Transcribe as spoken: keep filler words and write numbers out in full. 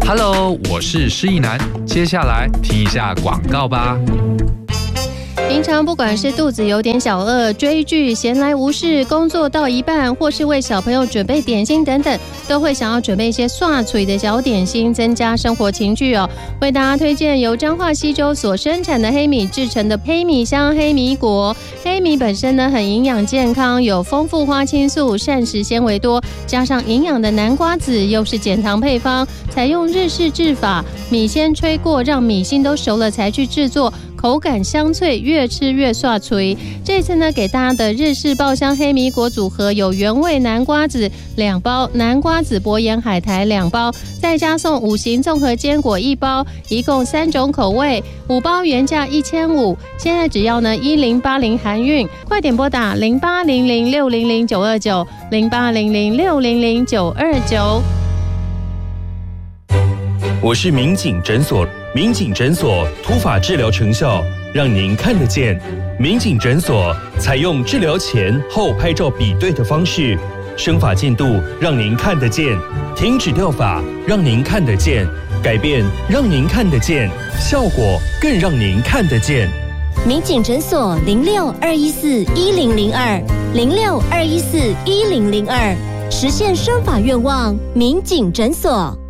Hello， 我是施逸南，接下来听一下广告吧。 平常不管是肚子有点小饿、追剧、闲来无事、工作到一半，或是为小朋友准备点心等等，都会想要准备一些刷嘴的小点心，增加生活情趣哦。为大家推荐由彰化溪州所生产的黑米制成的黑米香黑米果。黑米本身呢很营养健康，有丰富花青素、膳食纤维多，加上营养的南瓜子，又是减糖配方，采用日式制法，米先吹过，让米心都熟了才去制作。口感香脆，越吃越刷脆。这次呢，给大家的日式爆香黑米果组合有原味南瓜子两包，南瓜子薄盐海苔两包，再加送五型综合坚果一包，一共三种口味，五包原价一千五，现在只要呢一零八零含运，快点拨打零八零零六零零九二九零八零零六零零九二九。 我是民警诊所，民警诊所突发治疗成效，让您看得见。民警诊所采用治疗前后拍照比对的方式，生发进度让您看得见，停止掉发让您看得见，改变让您看得见，效果更让您看得见。 民警诊所零六二一四一零零二零六二一四一零零二，实现生发愿望，民警诊所。